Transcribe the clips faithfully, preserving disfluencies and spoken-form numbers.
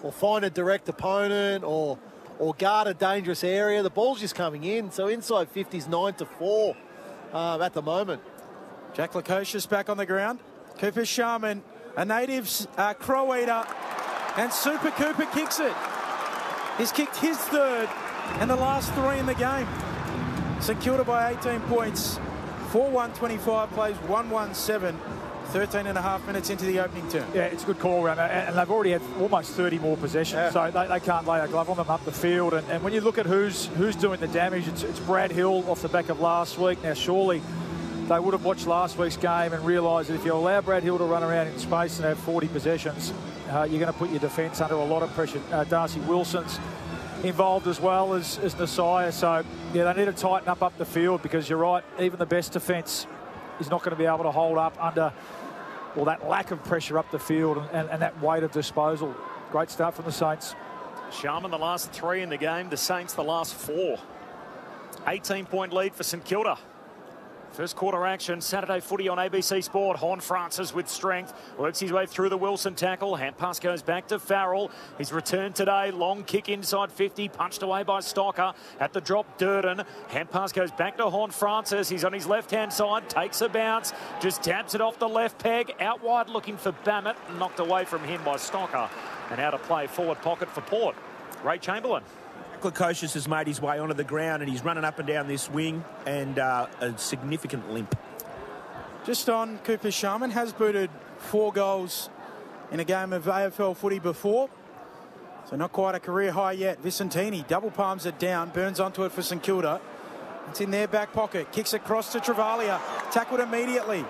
or find a direct opponent or or guard a dangerous area. The ball's just coming in. So inside fifty's nine to four um, at the moment. Jack Lukosius back on the ground. Cooper Sharman, a native uh, Crow Eater, and Super Cooper kicks it. He's kicked his third and the last three in the game. St Kilda by eighteen points. four one twenty-five plays one one seven. thirteen and a half minutes into the opening term. Yeah, it's a good call, Ram, and they've already had almost thirty more possessions, yeah. so they, they can't lay a glove on them up the field. And, and when you look at who's who's doing the damage, it's, it's Brad Hill off the back of last week. Now, surely they would have watched last week's game and realised that if you allow Brad Hill to run around in space and have forty possessions, uh, you're going to put your defence under a lot of pressure. Uh, Darcy Wilson's involved as well as, as Nasiah. So, yeah, they need to tighten up up the field, because you're right, even the best defence is not going to be able to hold up under, well, that lack of pressure up the field and, and, and that weight of disposal. Great start from the Saints. Sharman the last three in the game, the Saints the last four. eighteen point lead for St Kilda. First quarter action, Saturday footy on A B C Sport. Horne-Francis with strength, works his way through the Wilson tackle. Hand pass goes back to Farrell. He's returned today, long kick inside fifty, punched away by Stocker. At the drop, Durden. Hand pass goes back to Horne-Francis. He's on his left-hand side, takes a bounce, just dabs it off the left peg. Out wide looking for Bammett, knocked away from him by Stocker. And out of play, forward pocket for Port. Ray Chamberlain. Lukosius has made his way onto the ground and he's running up and down this wing, and uh, a significant limp. Just on Cooper Sharman, has booted four goals in a game of A F L footy before. So not quite a career high yet. Vicentini double palms it down, burns onto it for St Kilda. It's in their back pocket, kicks across to Travalia, tackled immediately.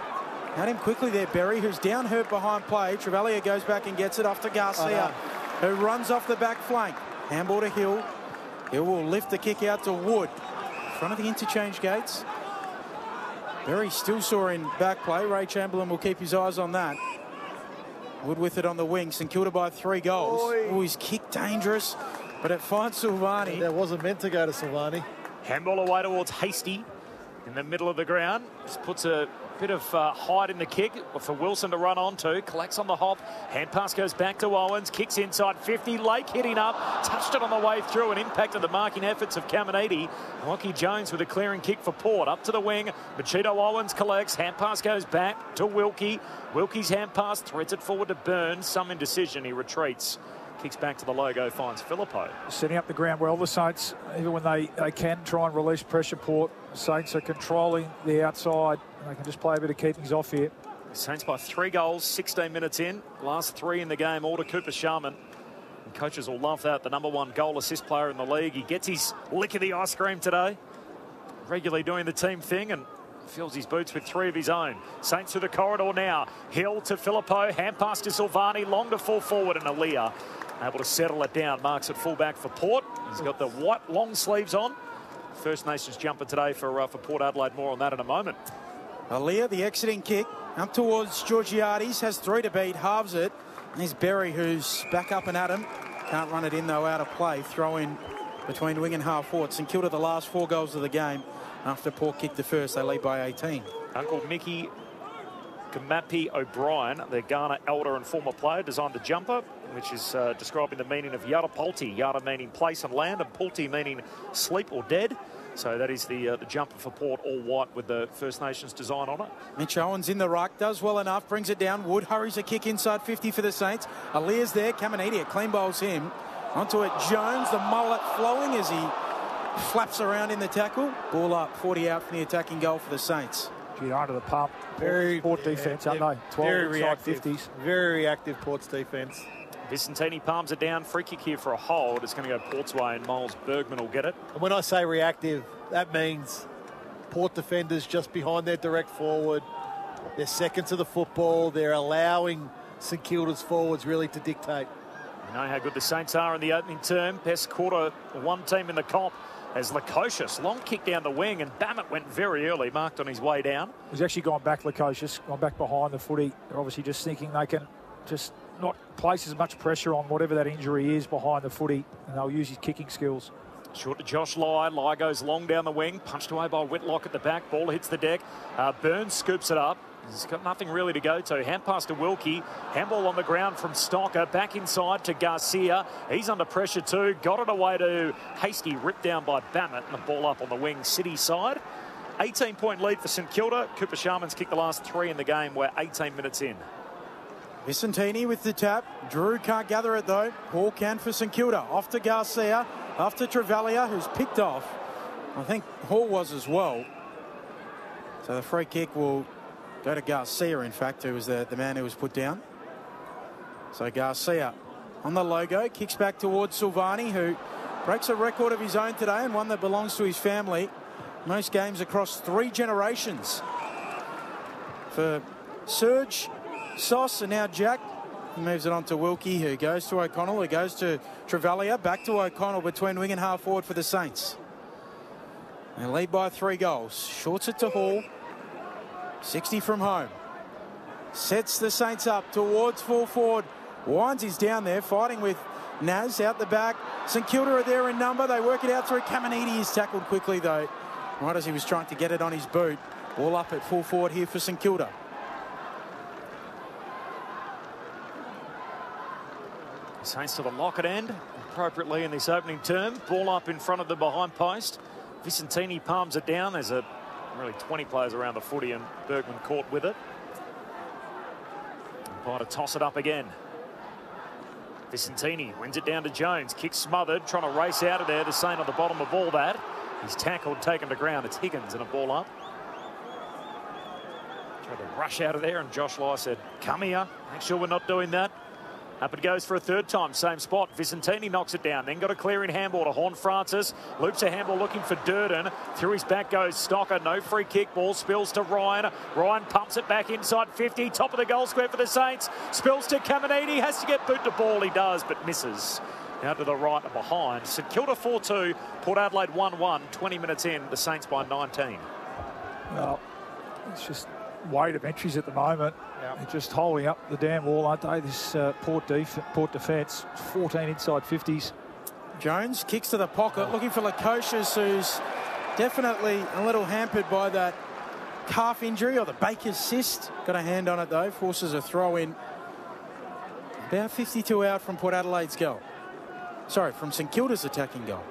Had him quickly there, Berry, who's down hurt behind play. Travalia goes back and gets it off to Garcia, oh, no. who runs off the back flank. Handball to Hill. Hill will lift the kick out to Wood. In front of the interchange gates. Berry still saw in back play. Ray Chamberlain will keep his eyes on that. Wood with it on the wing. St Kilda by three goals. Oh, his kick dangerous, but it finds Silvani. That wasn't meant to go to Silvani. Handball away towards Hasty in the middle of the ground. Just puts a bit of uh, height in the kick for Wilson to run onto. Collects on the hop. Hand pass goes back to Owens. Kicks inside fifty. Lake hitting up. Touched it on the way through and impacted the marking efforts of Caminiti. Lockie Jones with a clearing kick for Port. Up to the wing. Machito Owens collects. Hand pass goes back to Wilkie. Wilkie's hand pass threads it forward to Burns. Some indecision. He retreats. Kicks back to the logo, finds Filippo. Setting up the ground well, the Saints, even when they, they can try and release pressure, Port. The Saints are controlling the outside, and they can just play a bit of keepings off here. Saints by three goals, sixteen minutes in. Last three in the game, all to Cooper Sharman. And coaches will love that. The number one goal assist player in the league. He gets his lick of the ice cream today. Regularly doing the team thing and fills his boots with three of his own. Saints through the corridor now. Hill to Filippo. Hand pass to Silvani. Long to fall forward, and Aaliyah able to settle it down. Marks at fullback for Port. He's got the white long sleeves on. First Nations jumper today for, uh, for Port Adelaide. More on that in a moment. Aaliyah, the exiting kick, up towards Georgiades, has three to beat, halves it. And there's Berry, who's back up and at him. Can't run it in, though, out of play. Throw in between wing and half forward. St Kilda the last four goals of the game. After Port kicked the first, they lead by eighteen. Uncle Mickey Kamapi O'Brien, the Ghana elder and former player, designed the jumper, which is uh, describing the meaning of Yada Pulti. Yada meaning place and land, and Pulti meaning sleep or dead. So that is the uh, the jumper for Port, all white with the First Nations design on it. Mitch Owens in the ruck, does well enough, brings it down. Wood hurries a kick inside fifty for the Saints. Aaliyah's there, Caminiti clean bowls him. Onto it, Jones, the mullet flowing as he flaps around in the tackle. Ball up, forty out from the attacking goal for the Saints. Get under the pump. Very Port defence, yeah, aren't they? twelve very inside reactive. fifties. Very reactive Port's defence. Vicentini palms it down. Free kick here for a hold. It's going to go Port's way, and Miles Bergman will get it. And when I say reactive, that means Port defenders just behind their direct forward. They're second to the football. They're allowing St Kilda's forwards really to dictate. You know how good the Saints are in the opening term. Best quarter one team in the comp. As Lukosius, long kick down the wing, and Bammett went very early, marked on his way down. He's actually gone back, Lukosius, gone back behind the footy. They're obviously just thinking they can just not place as much pressure on whatever that injury is behind the footy, and they'll use his kicking skills. Short to Josh Lai. Lai goes long down the wing, punched away by Whitlock at the back. Ball hits the deck. Uh, Burns scoops it up. He's got nothing really to go to. Hand pass to Wilkie. Handball on the ground from Stocker. Back inside to Garcia. He's under pressure too. Got it away to Hasty. Ripped down by Bammett. And the ball up on the wing City side. eighteen point lead for St Kilda. Cooper Sharman's kicked the last three in the game. We're eighteen minutes in. Vicentini with the tap. Drew can't gather it though. Hall can for St Kilda. Off to Garcia. Off to Travalia, who's picked off. I think Hall was as well. So the free kick will go to Garcia, in fact, who was the, the man who was put down. So Garcia on the logo, kicks back towards Silvani, who breaks a record of his own today and one that belongs to his family. Most games across three generations. For Serge, Sauce, and now Jack. He moves it on to Wilkie, who goes to O'Connell, who goes to Travalia, back to O'Connell between wing and half forward for the Saints. They lead by three goals. Shorts it to Hall. sixty from home. Sets the Saints up towards full forward. Wines is down there fighting with Naz out the back. St Kilda are there in number. They work it out through. Caminiti is tackled quickly though, right as he was trying to get it on his boot. Ball up at full forward here for St Kilda. Saints to the locket end appropriately in this opening term. Ball up in front of the behind post. Vicentini palms it down. There's a really twenty players around the footy and Bergman caught with it. Try to toss it up again. Vicentini wins it down to Jones. Kick smothered, trying to race out of there. The Saint on the bottom of all that. He's tackled, taken to ground. It's Higgins and a ball up. Tried to rush out of there and Josh Lai said, come here, make sure we're not doing that. Up it goes for a third time, same spot. Vicentini knocks it down, then got a clearing handball to Horne-Francis. Loops a handball looking for Durden. Through his back goes Stocker, no free kick. Ball spills to Ryan. Ryan pumps it back inside fifty. Top of the goal square for the Saints. Spills to Caminiti, has to get boot to ball. He does, but misses. Now to the right and behind. St Kilda four two, Port Adelaide one one. twenty minutes in, the Saints by nineteen. Well, it's just weight of entries at the moment. Yep. They're just holding up the damn wall, aren't they? This uh, Port, def Port defence, fourteen inside fifties. Jones kicks to the pocket, looking for Lukosius, who's definitely a little hampered by that calf injury or the Baker's cyst. Got a hand on it though, forces a throw in. About fifty-two out from Port Adelaide's goal. Sorry, from St Kilda's attacking goal.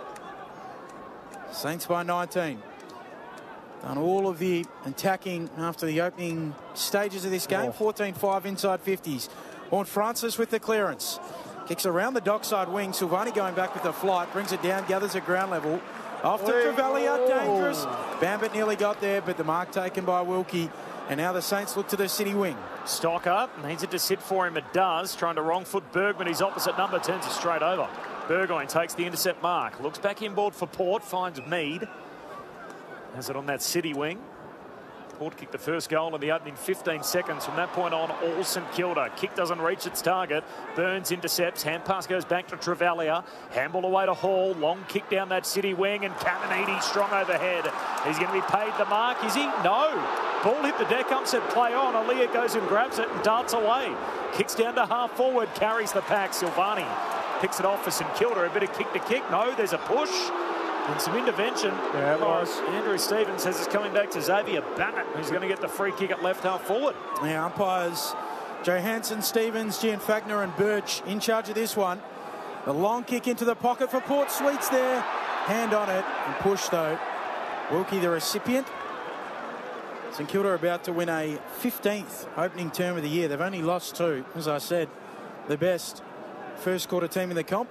Saints by nineteen. Done all of the attacking after the opening stages of this game. fourteen five inside fifties. Horne-Francis with the clearance. Kicks around the dockside wing. Silvani going back with the flight. Brings it down, gathers at ground level. Off to Travalia, dangerous. Bambit nearly got there, but the mark taken by Wilkie. And now the Saints look to the City wing. Stocker needs it to sit for him. It does. Trying to wrong foot Bergman. His opposite number turns it straight over. Burgoyne takes the intercept mark. Looks back inboard for Port. Finds Mead. Has it on that City wing. Port kicked the first goal in the opening fifteen seconds. From that point on, all St Kilda. Kick doesn't reach its target. Burns intercepts. Hand pass goes back to Travalia. Handball away to Hall. Long kick down that City wing. And Caminiti strong overhead. He's going to be paid the mark. Is he? No. Ball hit the deck. Said play on. Aaliyah goes and grabs it and darts away. Kicks down to half forward. Carries the pack. Silvani picks it off for St Kilda. A bit of kick to kick. No, there's a push. And some intervention. Yeah, it was. Andrew Stevens says it's coming back to Xavier Bammett, who's going to get the free kick at left half forward. Yeah, umpires Johansson, Stevens, Gianfagner and Birch in charge of this one. The long kick into the pocket for Port. Sweets there. Hand on it and push though. Wilkie the recipient. St Kilda are about to win a fifteenth opening term of the year. They've only lost two. As I said, the best first quarter team in the comp.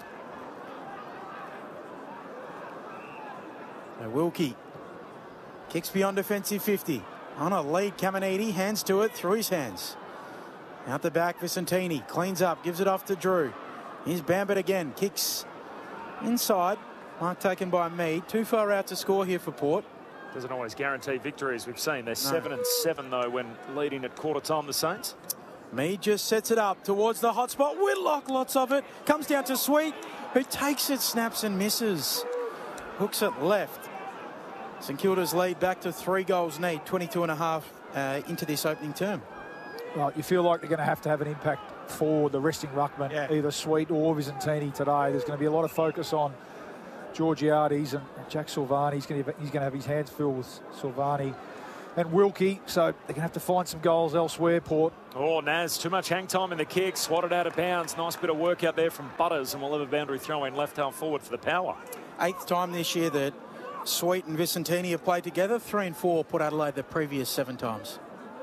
Now Wilkie kicks beyond defensive fifty. On a lead, Caminiti hands to it through his hands. Out the back, Vicentini cleans up, gives it off to Drew. Here's Bambit again, kicks inside. Mark taken by Mead. Too far out to score here for Port. Doesn't always guarantee victory, as we've seen. They're no. seven and seven though when leading at quarter time, the Saints. Mead just sets it up towards the hot spot. Whitlock, lots of it. Comes down to Sweet, who takes it, snaps and misses. Hooks it left. St Kilda's lead back to three goals need, twenty-two and a half uh, into this opening term. Well, you feel like they're going to have to have an impact for the resting ruckman, yeah. either Sweet or Vicentini today. There's going to be a lot of focus on Georgiades and Jack Silvani. He's going to have, he's going to have his hands filled with Silvani and Wilkie, so they're going to have to find some goals elsewhere, Port. Oh, Naz, too much hang time in the kick, swatted out of bounds. Nice bit of work out there from Butters, and we'll have a boundary throw in left half forward for the Power. Eighth time this year that Sweet and Vicentini have played together. Three and four Port Adelaide the previous seven times.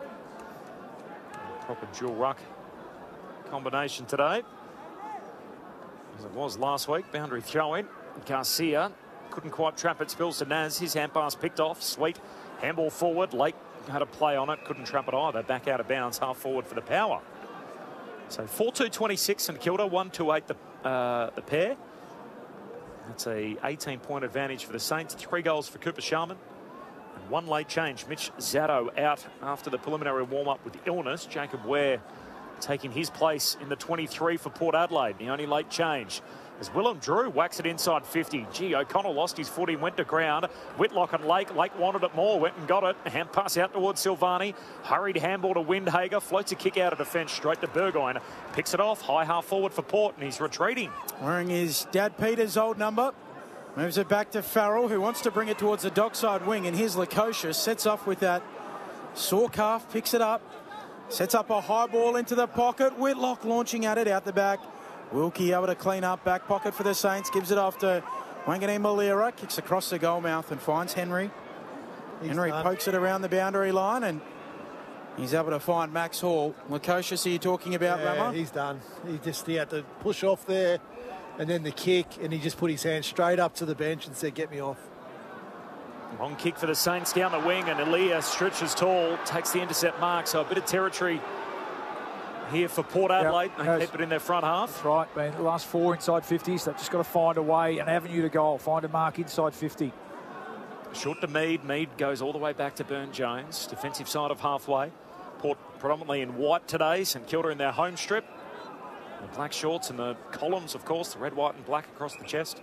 Proper dual ruck combination today, as it was last week. Boundary throw in. Garcia couldn't quite trap it, spills to Naz. His hand pass picked off. Sweet handball forward. Lake had a play on it, couldn't trap it either. Back out of bounds, half forward for the Power. So four two twenty-six St Kilda, one two eight the, uh, the pair. That's a eighteen point advantage for the Saints. Three goals for Cooper Sharman. And one late change. Mitch Zatto out after the preliminary warm-up with illness. Jacob Ware taking his place in the twenty-three for Port Adelaide. The only late change as Willem Drew whacks it inside fifty. Gee, O'Connell lost his footy, went to ground. Whitlock and Lake. Lake wanted it more, went and got it. Hand pass out towards Silvani. Hurried handball to Windhager. Floats a kick out of defence straight to Burgoyne. Picks it off. High half forward for Port, and he's retreating. Wearing his Dad Peter's old number. Moves it back to Farrell, who wants to bring it towards the dockside wing. And here's Lukosius. Sets off with that sore calf. Picks it up. Sets up a high ball into the pocket. Whitlock launching at it out the back. Wilkie able to clean up back pocket for the Saints. Gives it off to Wanganeen Malira. Kicks across the goal mouth and finds Henry. He's Henry done. Pokes it around the boundary line and he's able to find Max Hall. Lukosius, are you talking about, yeah, Rama? He's done. He just he had to push off there and then the kick, and he just put his hand straight up to the bench and said, get me off. Long kick for the Saints down the wing, and Elia stretches tall, takes the intercept mark, so a bit of territory here for Port Adelaide. Yep. They keep it in their front half. That's right, man. The last four inside fifties, they've just got to find a way, an avenue to goal, find a mark inside fifty. Short to Mead. Mead goes all the way back to Burne-Jones. Defensive side of halfway. Port predominantly in white today. St Kilda in their home strip. The black shorts and the columns, of course, the red, white and black across the chest.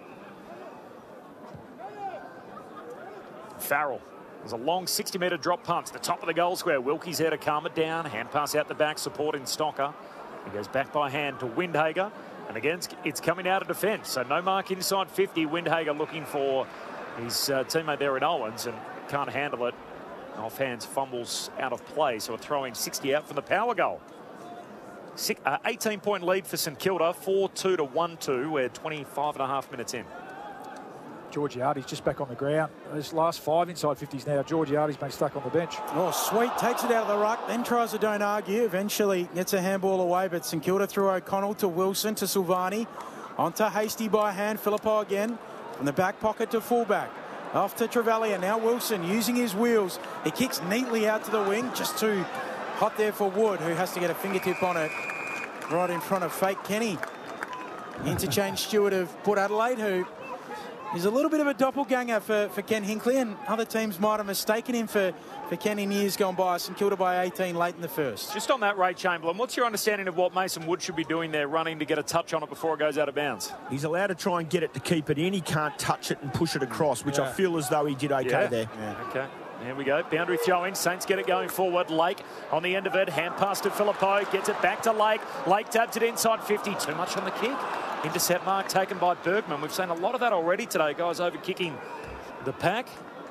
Farrell. There's a long sixty metre drop punt to the top of the goal square. Wilkie's there to calm it down. Hand pass out the back, supporting Stocker. He goes back by hand to Windhager. And again, it's coming out of defence. So no mark inside fifty. Windhager looking for his uh, teammate there in Owens and can't handle it. Off hands, fumbles out of play. So a throw-in sixty out from the Power goal. Six, uh, eighteen point lead for St Kilda. four two to one two. We're twenty-five and a half minutes in. Georgiades just back on the ground. Those last five inside fifties now. Georgiades been stuck on the bench. Oh, Sweet takes it out of the ruck, then tries to don't argue. Eventually gets a handball away, but St Kilda through O'Connell to Wilson to Silvani. Onto Hasty by hand. Philippo again from the back pocket to fullback. Off to Travalia. Now Wilson using his wheels. He kicks neatly out to the wing. Just too hot there for Wood, who has to get a fingertip on it right in front of Fake Kenny. Interchange steward of Port Adelaide, who is a little bit of a doppelganger for, for Ken Hinkley, and other teams might have mistaken him for, for Ken in years gone by. St Kilda by eighteen late in the first. Just on that, Ray Chamberlain, what's your understanding of what Mason Wood should be doing there, running to get a touch on it before it goes out of bounds? He's allowed to try and get it to keep it in. He can't touch it and push it across, which yeah. I feel as though he did okay yeah. there. Yeah. Okay. There we go. Boundary throw in. Saints get it going forward. Lake on the end of it. Hand pass to Philippo. Gets it back to Lake. Lake taps it inside fifty. Too much on the kick. Intercept mark taken by Bergman. We've seen a lot of that already today. Guys over kicking the pack.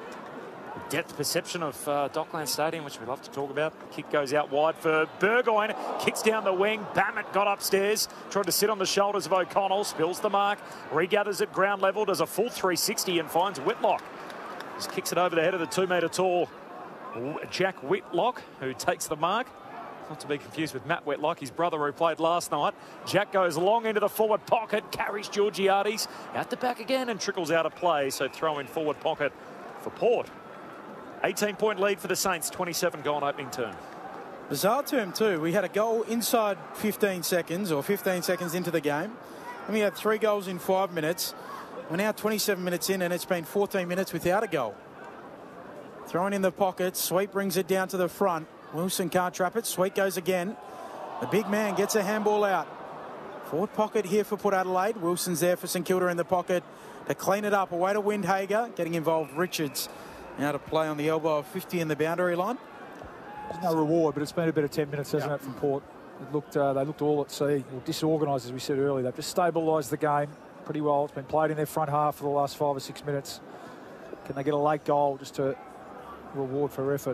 Depth perception of uh, Dockland Stadium, which we love to talk about. Kick goes out wide for Burgoyne. Kicks down the wing. Bammett got upstairs. Tried to sit on the shoulders of O'Connell. Spills the mark. Regathers at ground level. Does a full three sixty and finds Whitlock. Just kicks it over the head of the two metre tall Jack Whitlock, who takes the mark. Not to be confused with Matt Whitlock, his brother who played last night. Jack goes long into the forward pocket, carries Georgiades out the back again and trickles out of play. So throw in forward pocket for Port. eighteen point lead for the Saints, twenty-seven goal opening turn. Bizarre term too. We had a goal inside fifteen seconds or fifteen seconds into the game. And we had three goals in five minutes. We're now twenty-seven minutes in and it's been fourteen minutes without a goal. Throwing in the pocket. Sweet brings it down to the front. Wilson can't trap it. Sweet goes again. The big man gets a handball out. Forward pocket here for Port Adelaide. Wilson's there for St Kilda in the pocket to clean it up. Away to Windhager. Getting involved Richards. Now to play on the elbow of fifty in the boundary line. There's no reward, but it's been a bit of ten minutes, hasn't yep. it, from Port? It looked, uh, they looked all at sea, or disorganised, as we said earlier. They've just stabilised the game pretty well. It's been played in their front half for the last five or six minutes. Can they get a late goal just to reward for effort?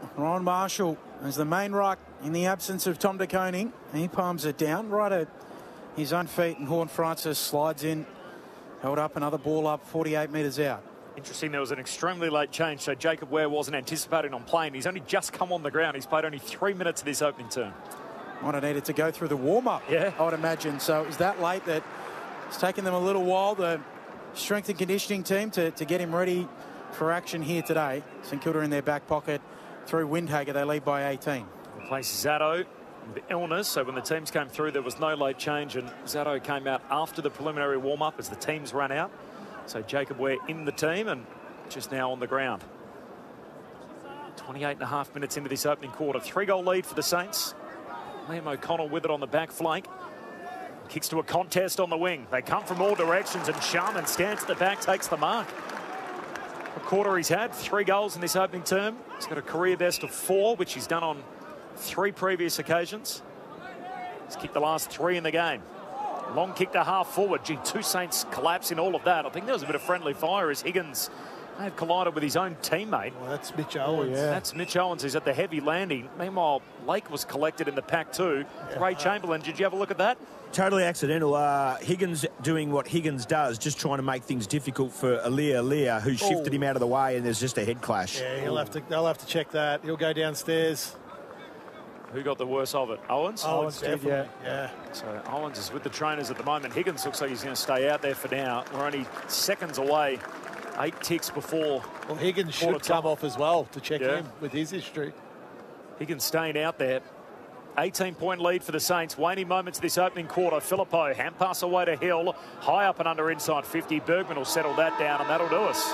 Ron Marshall as the main ruck in the absence of Tom De Koning. He palms it down right at his own feet, and Horne-Francis slides in, held up, another ball up, forty-eight metres out. Interesting, there was an extremely late change, so Jacob Ware wasn't anticipating on playing. He's only just come on the ground. He's played only three minutes of this opening term. Might have needed to go through the warm-up, yeah. I would imagine. So it was that late that it's taken them a little while, the strength and conditioning team, to, to get him ready for action here today. St Kilda in their back pocket. Through Windhager, they lead by eighteen. Replaces Zatto with illness, so when the teams came through, there was no late change, and Zatto came out after the preliminary warm-up as the teams ran out. So Jacob Ware in the team and just now on the ground. twenty-eight and a half minutes into this opening quarter. Three-goal lead for the Saints. Liam O'Connell with it on the back flank. Kicks to a contest on the wing. They come from all directions, and Sharman stands at the back, takes the mark. A quarter he's had, three goals in this opening term. He's got a career best of four, which he's done on three previous occasions. He's kicked the last three in the game. Long kick to half forward. Gee, two Saints collapse in all of that. I think there was a bit of friendly fire as Higgins may have collided with his own teammate. Well, that's Mitch Owens. Oh, yeah. That's Mitch Owens who's at the heavy landing. Meanwhile, Lake was collected in the pack too. Yeah. Ray Chamberlain, did you have a look at that? Totally accidental. Uh, Higgins doing what Higgins does, just trying to make things difficult for Alia Alia, who shifted oh. him out of the way, and there's just a head clash. Yeah, he'll have to. They'll have to check that. He'll go downstairs. Who got the worst of it? Owens? Owens, definitely. Yeah. yeah. So Owens is with the trainers at the moment. Higgins looks like he's going to stay out there for now. We're only seconds away. Eight ticks before. Well, Higgins should come off as well to check yeah. him with his history. Higgins staying out there. eighteen point lead for the Saints. Waning moments this opening quarter. Filippo, hand pass away to Hill. High up and under inside fifty. Bergman will settle that down, and that'll do us.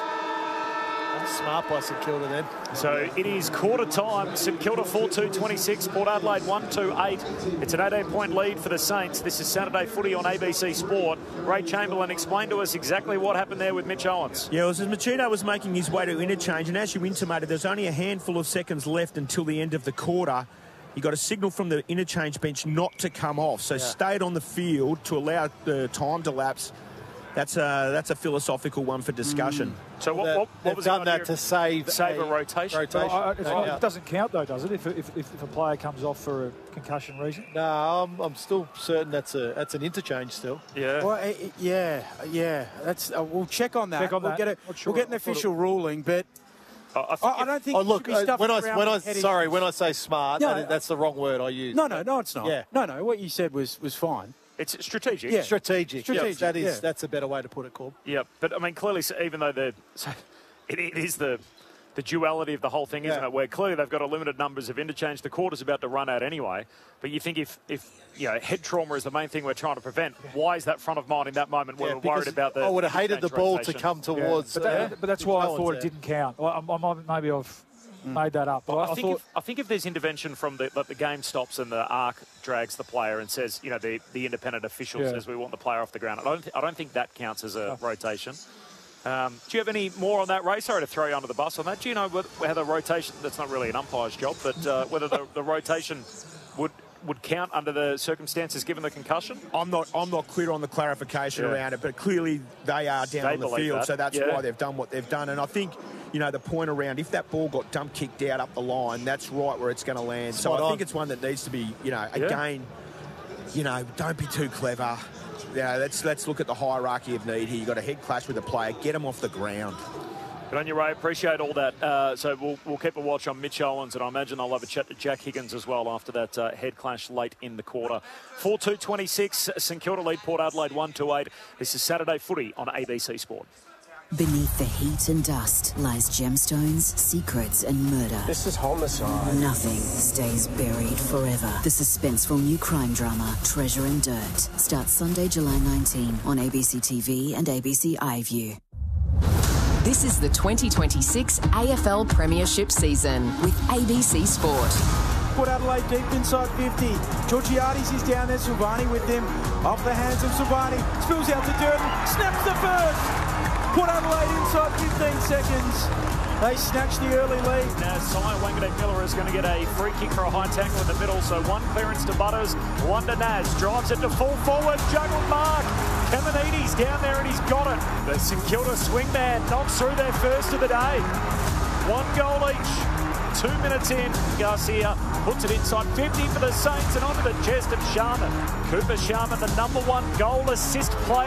That's smart by St Kilda then. So it is quarter time. St Kilda four two twenty-six. Port Adelaide one two eight. It's an eighteen point lead for the Saints. This is Saturday footy on A B C Sport. Ray Chamberlain, explain to us exactly what happened there with Mitch Owens. Yeah, it was as Machino was making his way to interchange, and as you intimated, there's only a handful of seconds left until the end of the quarter. He got a signal from the interchange bench not to come off, so yeah. stayed on the field to allow the time to lapse. That's a that's a philosophical one for discussion. Mm. So what, what, what was done that to save save a, a rotation? rotation. Well, I, no, it doesn't count though, does it? If, if if a player comes off for a concussion reason? No, I'm, I'm still certain that's a that's an interchange still. Yeah. Well, it, yeah, yeah. That's uh, we'll check on that. Check on we'll that. get a, Sure. we'll get an official ruling, but. I, I, I don't think. Oh look, uh, when I when I sorry injuries. when I say smart, no, that, that's the wrong word I use. No, no, no, it's not. Yeah. No, no. What you said was was fine. It's strategic. Yeah. Strategic. Strategic. Yep, that is yeah. that's a better way to put it, Corb. Yeah, but I mean, clearly, even though they're, so it, it is the the duality of the whole thing, isn't yeah. it? Where clearly they've got a limited numbers of interchange. The quarter's about to run out anyway. But you think if if you know head trauma is the main thing we're trying to prevent, why is that front of mind in that moment when Yeah, we're worried about the? I would have hated the ball rotation. to come towards. Yeah. But, that, uh, but that's why I thought there. it didn't count. Well, I, I might, maybe I've made that up. But I, I, I think thought. if, I think if there's intervention from the that the game stops and the arc drags the player and says, you know, the, the independent official Yeah. says we want the player off the ground. I don't th- I don't think that counts as a oh. rotation. Um, do you have any more on that race? Sorry to throw you under the bus on that. Do you know whether the rotation? That's not really an umpire's job, but uh, whether the, the rotation would would count under the circumstances given the concussion? I'm not I'm not clear on the clarification Yeah. around it, but clearly they are down They on the believe field, that. so that's Yeah. why they've done what they've done. And I think, you know, the point around if that ball got dump kicked out up the line, that's right where it's going to land. So Spot I on. think it's one that needs to be, you know, Yeah. again, you know, don't be too clever. You know, let's let's look at the hierarchy of need here. You've got a head clash with a player, get him off the ground. Good on you, Ray. Appreciate all that. Uh, so we'll, we'll keep a watch on Mitch Owens, and I imagine I'll have a chat to Jack Higgins as well after that uh, head clash late in the quarter. four two twenty-six, St Kilda lead Port Adelaide one two eight. This is Saturday footy on A B C Sport. Beneath the heat and dust lies gemstones, secrets and murder. This is homicide. Nothing stays buried forever. The suspenseful new crime drama, Treasure and Dirt, starts Sunday, July nineteenth on A B C T V and A B C iView. This is the twenty twenty-six A F L Premiership season with A B C Sport. Port Adelaide deep inside fifty. Georgiades is down there. Silvani with them. Off the hands of Silvani. Spills out to Durden. Snaps the first. Port Adelaide inside fifteen seconds. They snatch the early lead. Now, Cy Wanganeen-Miller is going to get a free kick for a high tackle in the middle. So one clearance to Butters, one to Naz. Drives it to full forward. Juggled mark. Kamanides down there and he's got it. The St Kilda swingman knocks through their first of the day. One goal each. Two minutes in, Garcia puts it inside fifty for the Saints and onto the chest of Sharman. Cooper Sharman, the number one goal assist player.